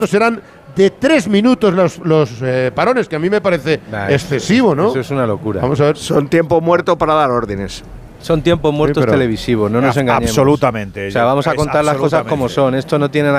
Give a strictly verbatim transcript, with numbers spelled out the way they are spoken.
serán de tres minutos los, los eh, parones, que a mí me parece nah, excesivo, ¿no? Eso es una locura. Vamos a ver. Son tiempo muerto para dar órdenes. Son tiempos muertos sí, televisivos, no nos engañemos. Absolutamente. O sea, vamos a contar las cosas como son. Esto no tiene nada